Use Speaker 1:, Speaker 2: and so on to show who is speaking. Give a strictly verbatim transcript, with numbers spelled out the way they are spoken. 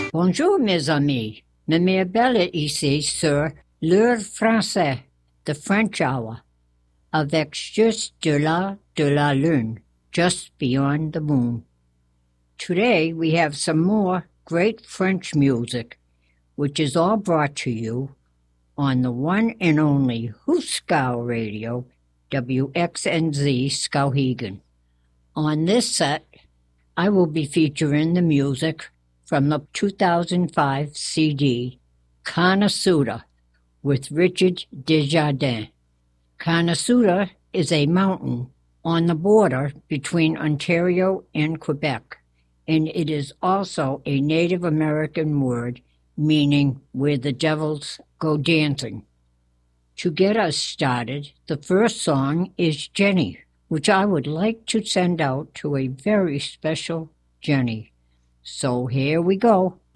Speaker 1: Bonjour, mes amis. Ma mère belle ici sur l'heure français, the French hour, avec juste de la de la lune, just beyond the moon. Today we have some more great French music, which is all brought to you on the one and only Huskow Radio, W X N Z Skowhegan. On this set, I will be featuring the music from the two thousand five C D, Canasuta, with Richard Desjardins. Canasuta is a mountain on the border between Ontario and Quebec, and it is also a Native American word meaning where the devils go dancing. To get us started, the first song is Jenny, which I would like to send out to a very special Jenny. So here we go.